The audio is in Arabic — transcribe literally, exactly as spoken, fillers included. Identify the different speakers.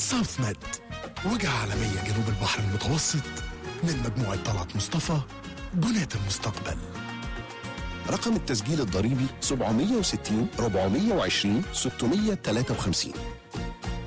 Speaker 1: ساوث ميد، وجهة عالمية جنوب البحر المتوسط، من مجموعة طلعت مصطفى، بناة المستقبل.
Speaker 2: رقم التسجيل الضريبي سبعمية وستين أربعمية وعشرين ستمية وتلاتة وخمسين.